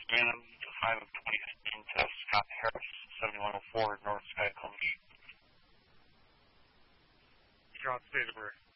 Phantom, the 5 of 2015 to Scott Harris, 7104 North Sky College. Scott, stay the break.